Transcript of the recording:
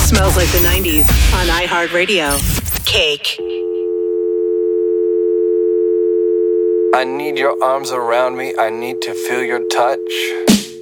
Smells like the 90s on iHeartRadio. Cake. I need your arms around me. I need to feel your touch.